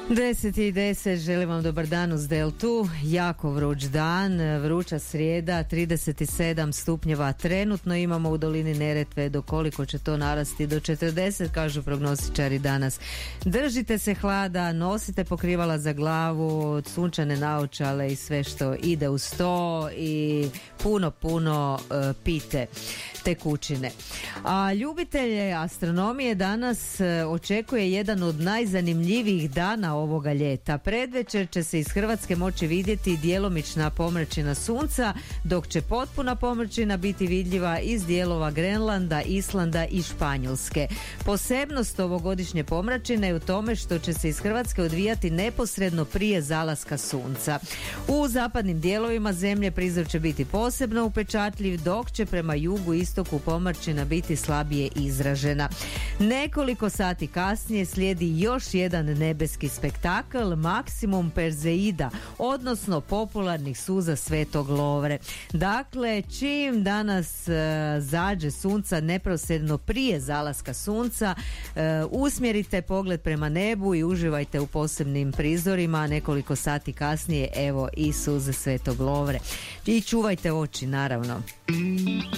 10:10, želim vam dobar dan uz Deltu. Jako vruć dan, vruća srijeda, 37 stupnjeva trenutno imamo u dolini Neretve. Do koliko će to narasti? Do 40, kažu prognostičari danas. Držite se hlada, nosite pokrivala za glavu, sunčane naočale i sve što ide uz to i puno pite tekućine. A ljubitelje astronomije danas očekuje jedan od najzanimljivijih dana ovoga ljeta. Predvečer će se iz Hrvatske moći vidjeti djelomična pomračina sunca, dok će potpuna pomračina biti vidljiva iz dijelova Grenlanda, Islanda i Španjolske. Posebnost ovogodišnje pomračine je u tome što će se iz Hrvatske odvijati neposredno prije zalaska sunca. U zapadnim dijelovima zemlje prizor će biti posebno upečatljiv, dok će prema jugu i istoku pomračina biti slabije izražena. Nekoliko sati kasnije slijedi još jedan nebeski spektakl, maksimum Perzeida, odnosno popularnih suza Svetog Lovre. Dakle, čim danas zađe sunca neposredno prije zalaska sunca, usmjerite pogled prema nebu i uživajte u posebnim prizorima. Nekoliko sati kasnije, evo i suze Svetog Lovre. I čuvajte oči, naravno.